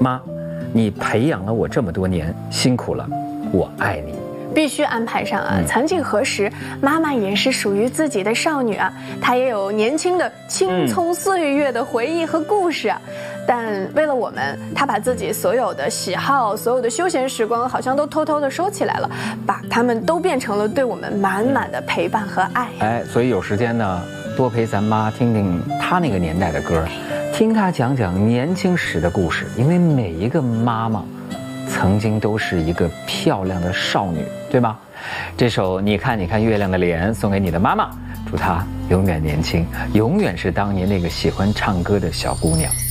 妈，你培养了我这么多年，辛苦了，我爱你。 必须安排上啊！曾几何时，妈妈也是属于自己的少女啊，她也有年轻的青葱岁月的回忆和故事啊。但为了我们，她把自己所有的喜好、所有的休闲时光，好像都偷偷的收起来了，把它们都变成了对我们满满的陪伴和爱。 哎，所以有时间呢，多陪咱妈听听她那个年代的歌，听她讲讲年轻时的故事，因为每一个妈妈曾经都是一个漂亮的少女，对吧？这首你看你看月亮的脸送给你的妈妈，祝她永远年轻，永远是当年那个喜欢唱歌的小姑娘。